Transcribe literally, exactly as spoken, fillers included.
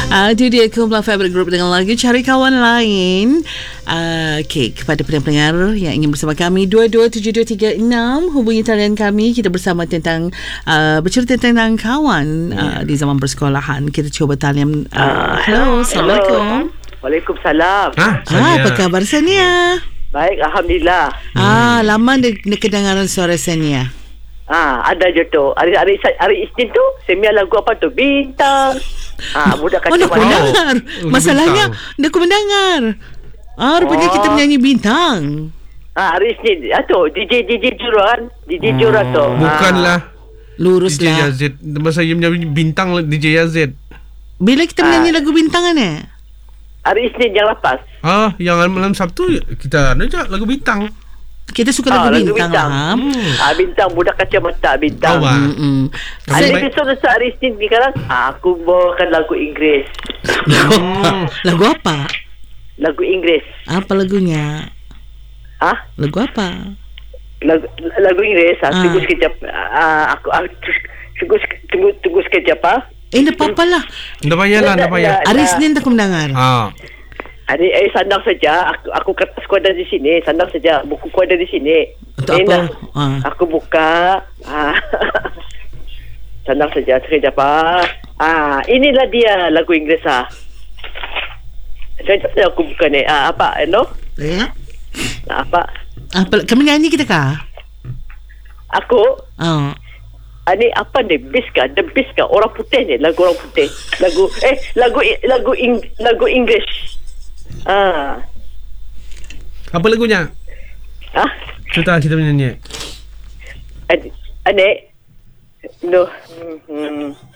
Uh, itu dia kumpulan Fabric Group dengan lagu Cari Kawan Lain. Uh, okay, kepada pendengar yang ingin bersama kami dua dua tujuh dua tiga enam, hubungi talian kami. Kita bersama tentang uh, bercerita tentang kawan uh, di zaman persekolahan. Kita cuba talian. Uh, hello, Assalamualaikum. Waalaikumsalam. Ha, ah, apa khabar Sania? Baik, Alhamdulillah. Ah, lama de, de kedengaran suara Sania. Ah, ada je tu. Hari hari hari Isnin tu, semia lagu apa tu? Bintang. Ah, budak kacau. Oh, nak mendengar. Oh, masalahnya nak mendengar. Ah, rupanya oh. kita menyanyi bintang. Ah, hari Isnin. Ah tu, D J D J Juran, D J oh. Juran tu. Bukanlah. Luruslah. D J Yazid. Masa dia menyanyi bintang D J Yazid. Bila kita menyanyi ah. lagu bintang kan eh? Hari Isnin yang lepas. Ah, yang malam Sabtu kita ada je lagu bintang. Kita suka lagu, ah, lagu bintang, bintang. Lah. Hmm. Ah, bintang budak kacamata bintang. Oh, hmm. Ada episod hari Isnin ni sekarang. Ah, aku bawakan lagu Inggeris. Hmm. Lagu apa? Lagu Inggeris. Apa lagunya? Ah? Lagu apa? Lagu lagu Inggeris. Ah, ah. Tunggu sekejap. Ah, aku ah, tunggu tunggu tunggu sekejap ah. Eh, tak apa lah. Tak payahlah, tak payah. Hari Isnin tak mendengar. Ah. Hari eh sandang saja. Aku aku kertas ku ada di sini. Sandang saja. Buku ku ada di sini. Untuk apa? Ah. Aku buka. Ah. Sandang saja. Sekejap apa? Ah, inilah dia lagu Inggeris ah. Sekejap saja aku buka ni. Ah, apa? You know? Ya. Ah, apa? Apa? Kamu nyanyi kita kah? Aku? Oh. Ini apa ni? Bis kah? The Bis kah? Orang putih ni. Lagu orang putih. Lagu eh lagu lagu ing, lagu English. Ah. Apa lagunya? Ah? Cerita kita menyanyi. Adik, adik. No. Hmm.